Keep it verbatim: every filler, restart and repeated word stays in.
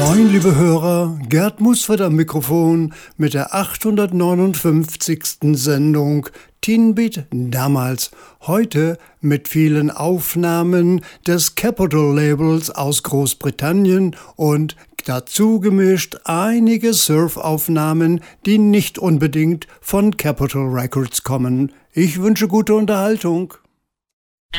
Moin, liebe Hörer, Gerd Musford am Mikrofon mit der achthundertneunundfünfzigsten Sendung Teen Beat damals. Heute mit vielen Aufnahmen des Capitol Labels aus Großbritannien und dazu gemischt einige Surf-Aufnahmen, die nicht unbedingt von Capitol Records kommen. Ich wünsche gute Unterhaltung.